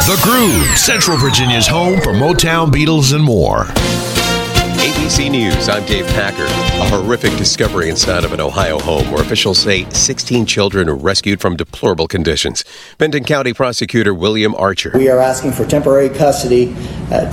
The Groove, Central Virginia's home for Motown, Beatles, and more. ABC News, I'm Dave Packer. A horrific discovery inside of an Ohio home where officials say 16 children were rescued from deplorable conditions. Benton County Prosecutor William Archer. We are asking for temporary custody